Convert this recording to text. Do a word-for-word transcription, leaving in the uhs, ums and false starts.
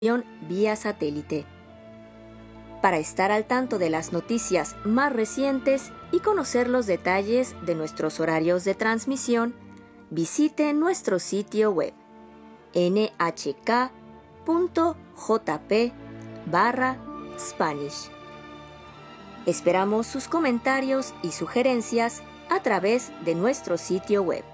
vía satélite. Para estar al tanto de las noticias más recientes y conocer los detalles de nuestros horarios de transmisión, visite nuestro sitio web n h k punto j p barra Spanish. Esperamos sus comentarios y sugerencias a través de nuestro sitio web.